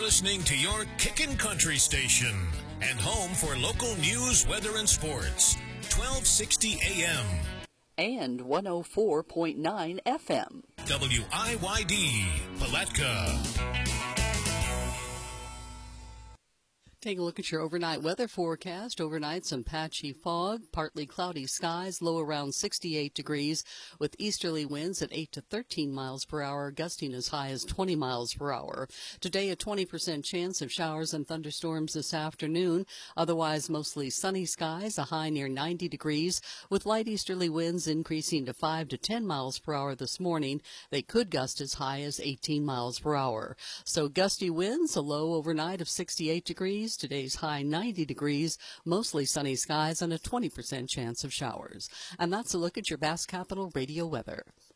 You're listening to your Kickin' Country station and home for local news, weather, and sports. 1260 AM. And 104.9 FM. WIYD, Palatka. Take a look at your overnight weather forecast. Overnight, some patchy fog, partly cloudy skies, low around 68 degrees, with easterly winds at 8 to 13 miles per hour, gusting as high as 20 miles per hour. Today, a 20% chance of showers and thunderstorms this afternoon. Otherwise, mostly sunny skies, a high near 90 degrees, with light easterly winds increasing to 5 to 10 miles per hour this morning. They could gust as high as 18 miles per hour. So gusty winds, a low overnight of 68 degrees. Today's high 90 degrees, mostly sunny skies, and a 20% chance of showers. And that's a look at your Bass Capital radio weather.